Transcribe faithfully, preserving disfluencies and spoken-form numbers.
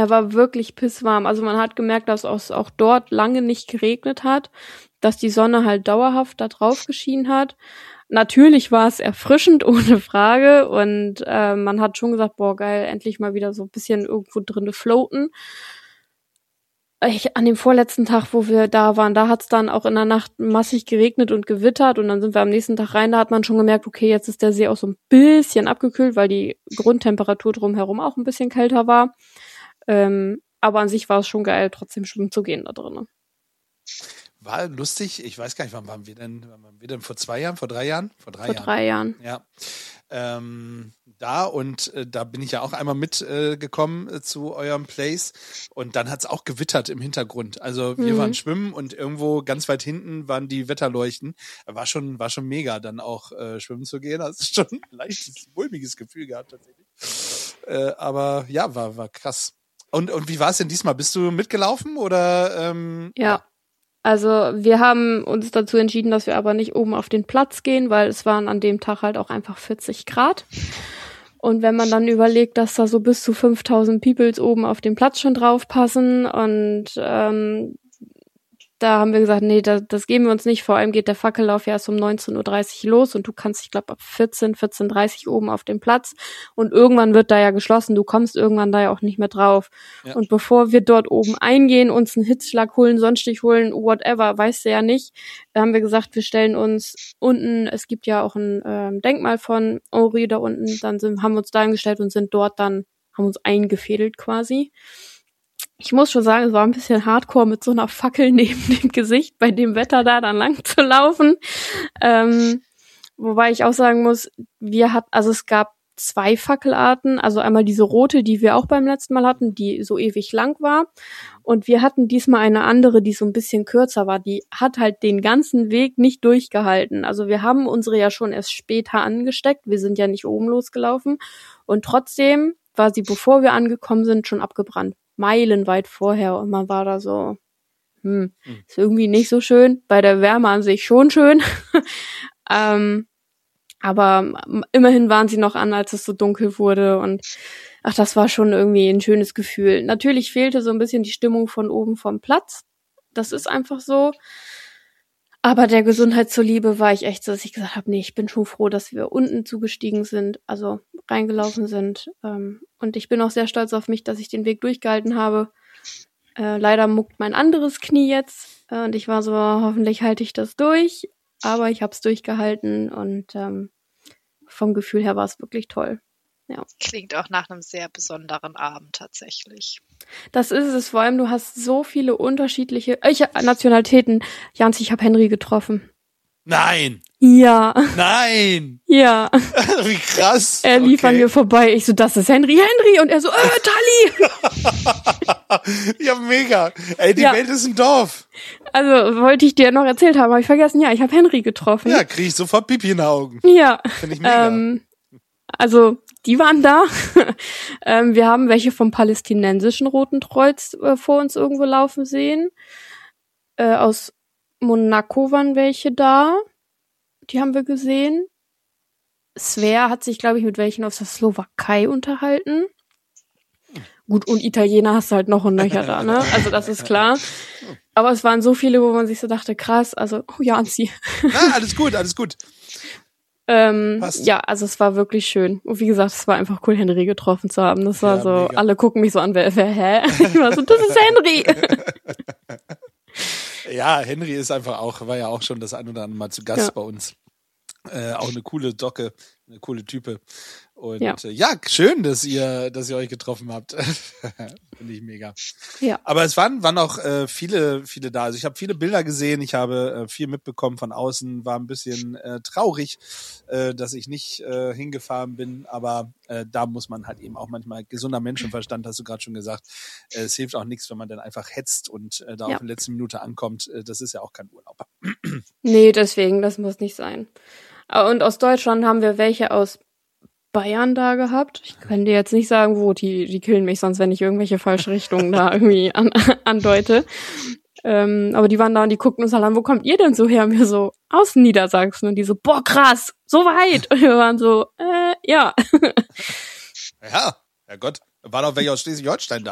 Er war wirklich pisswarm. Also man hat gemerkt, dass es auch dort lange nicht geregnet hat, dass die Sonne halt dauerhaft da drauf geschienen hat. Natürlich war es erfrischend, ohne Frage. Und äh, man hat schon gesagt, boah, geil, endlich mal wieder so ein bisschen irgendwo drin floaten. Ich, an dem vorletzten Tag, wo wir da waren, da hat es dann auch in der Nacht massig geregnet und gewittert. Und dann sind wir am nächsten Tag rein, da hat man schon gemerkt, okay, jetzt ist der See auch so ein bisschen abgekühlt, weil die Grundtemperatur drumherum auch ein bisschen kälter war. Ähm, aber an sich war es schon geil, trotzdem schwimmen zu gehen da drin. War lustig, ich weiß gar nicht, wann waren wir denn, wann waren wir denn vor zwei Jahren, vor drei Jahren? Vor drei vor Jahren. drei Jahren. Ja. Ähm, da und äh, da bin ich ja auch einmal mitgekommen äh, äh, zu eurem Place und dann hat's auch gewittert im Hintergrund. Also wir mhm. waren schwimmen und irgendwo ganz weit hinten waren die Wetterleuchten. War schon, war schon mega, dann auch äh, schwimmen zu gehen. Das ist schon ein leichtes, mulmiges Gefühl gehabt tatsächlich. Äh, aber ja, war, war krass. Und, und wie war es denn diesmal? Bist du mitgelaufen oder? Ähm, ja. Also wir haben uns dazu entschieden, dass wir aber nicht oben auf den Platz gehen, weil es waren an dem Tag halt auch einfach vierzig Grad. Und wenn man dann überlegt, dass da so bis zu fünftausend Peoples oben auf dem Platz schon drauf passen und ähm, da haben wir gesagt, nee, das, das geben wir uns nicht. Vor allem geht der Fackellauf ja erst um neunzehn Uhr dreißig los und du kannst, ich glaube, ab vierzehn, vierzehn Uhr dreißig oben auf dem Platz und irgendwann wird da ja geschlossen. Du kommst irgendwann da ja auch nicht mehr drauf. Ja. Und bevor wir dort oben eingehen, uns einen Hitzschlag holen, Sonnenstich holen, whatever, weißt du ja nicht, da haben wir gesagt, wir stellen uns unten, es gibt ja auch ein ähm, Denkmal von Henri da unten, dann sind, haben wir uns da hingestellt und sind dort dann, haben uns eingefädelt quasi. Ich muss schon sagen, es war ein bisschen hardcore, mit so einer Fackel neben dem Gesicht bei dem Wetter da dann lang zu laufen. Ähm, wobei ich auch sagen muss, wir hatten, also es gab zwei Fackelarten, also einmal diese rote, die wir auch beim letzten Mal hatten, die so ewig lang war. Und wir hatten diesmal eine andere, die so ein bisschen kürzer war. Die hat halt den ganzen Weg nicht durchgehalten. Also wir haben unsere ja schon erst später angesteckt. Wir sind ja nicht oben losgelaufen. Und trotzdem war sie, bevor wir angekommen sind, schon abgebrannt. Meilenweit vorher und man war da so, hm, ist irgendwie nicht so schön, bei der Wärme an sich schon schön, ähm, aber immerhin waren sie noch an, als es so dunkel wurde und ach, das war schon irgendwie ein schönes Gefühl. Natürlich fehlte so ein bisschen die Stimmung von oben vom Platz, das ist einfach so, aber der Gesundheit zuliebe war ich echt so, dass ich gesagt habe, nee, ich bin schon froh, dass wir unten zugestiegen sind, also reingelaufen sind. Ähm, und ich bin auch sehr stolz auf mich, dass ich den Weg durchgehalten habe. Äh, leider muckt mein anderes Knie jetzt. Äh, und ich war so, hoffentlich halte ich das durch. Aber ich habe es durchgehalten und ähm, vom Gefühl her war es wirklich toll. Ja. Klingt auch nach einem sehr besonderen Abend tatsächlich. Das ist es, vor allem du hast so viele unterschiedliche äh, ich, Nationalitäten. Jans, ich habe Henry getroffen. Nein! Ja. Nein! Ja. Wie krass. Er lief okay. an mir vorbei. Ich so, das ist Henry, Henry. Und er so, äh, Tali! Ja, mega. Ey, die ja. Welt ist ein Dorf. Also, wollte ich dir noch erzählt haben, habe ich vergessen. Ja, ich habe Henry getroffen. Ja, kriege ich sofort Pipi in die Augen. Ja. Finde ich mega. Ähm, also, die waren da. ähm, wir haben welche vom palästinensischen Roten Kreuz äh, vor uns irgendwo laufen sehen. Äh, aus Monaco waren welche da. Die haben wir gesehen. Svea hat sich, glaube ich, mit welchen aus der Slowakei unterhalten. Gut, und Italiener hast du halt noch und nöcher da, ne? Also das ist klar. Aber es waren so viele, wo man sich so dachte, krass, also, oh ja, Anzi. Ah, alles gut, alles gut. ähm, ja, also es war wirklich schön. Und wie gesagt, es war einfach cool, Henry getroffen zu haben. Das war ja, so, mega. Alle gucken mich so an, wer, wer hä? Ich war so, das ist Henry. Ja, Henry ist einfach auch, war ja auch schon das ein oder andere Mal zu Gast ja. bei uns. Äh, auch eine coole Docke, eine coole Type. Und ja. Äh, ja, schön, dass ihr, dass ihr euch getroffen habt. Finde ich mega. Ja. Aber es waren, waren auch äh, viele, viele da. Also ich habe viele Bilder gesehen, ich habe äh, viel mitbekommen von außen, war ein bisschen äh, traurig, äh, dass ich nicht äh, hingefahren bin. Aber äh, da muss man halt eben auch manchmal, gesunder Menschenverstand, hast du gerade schon gesagt, äh, es hilft auch nichts, wenn man dann einfach hetzt und äh, da ja. auf die letzte Minute ankommt. Äh, das ist ja auch kein Urlaub. Nee, deswegen, das muss nicht sein. Und aus Deutschland haben wir welche aus Bayern da gehabt. Ich kann dir jetzt nicht sagen, wo, die, die killen mich sonst, wenn ich irgendwelche falsche Richtungen da irgendwie an, andeute. Ähm, aber die waren da und die guckten uns halt an, wo kommt ihr denn so her? Und wir so, aus Niedersachsen. Und die so, boah, krass, so weit. Und wir waren so, äh, ja. Ja, Herrgott, war doch welche aus Schleswig-Holstein da.